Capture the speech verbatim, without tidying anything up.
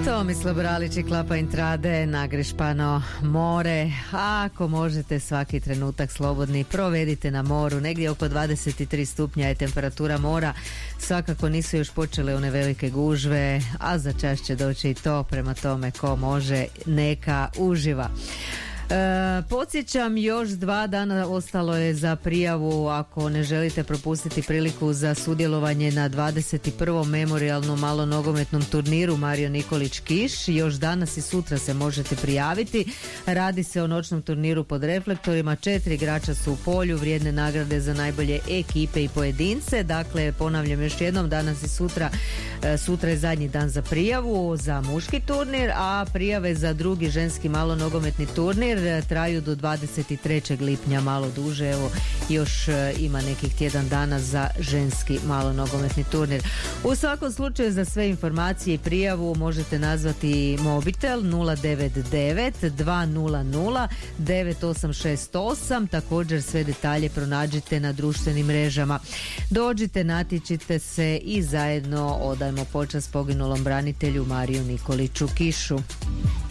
Tomislav Bralić i Klapa Intrade, Nagrešpano more. Ako možete svaki trenutak slobodni provedite na moru, negdje oko dvadeset tri stupnja je temperatura mora. Svakako nisu još počele one velike gužve, a za čas će doći i to, prema tome ko može neka uživa. E, podsjećam, još dva dana ostalo je za prijavu ako ne želite propustiti priliku za sudjelovanje na dvadeset prvom memorijalnom malonogometnom turniru Mario Nikolić Kiš. Još danas i sutra se možete prijaviti. Radi se o noćnom turniru pod reflektorima. Četiri igrača su u polju, vrijedne nagrade za najbolje ekipe i pojedince. Dakle, ponavljam još jednom, danas i sutra e, sutra je zadnji dan za prijavu za muški turnir, a prijave za drugi ženski malonogometni turnir traju do dvadeset trećeg lipnja, malo duže, evo još ima nekih tjedan dana za ženski malonogometni turnir. U svakom slučaju za sve informacije i prijavu možete nazvati mobitel nula devet devet dva nula nula devet osam šest osam. Također sve detalje pronađite na društvenim mrežama. Dođite, natječite se i zajedno odajmo počast poginulom branitelju Mariju Nikoliću Kišu.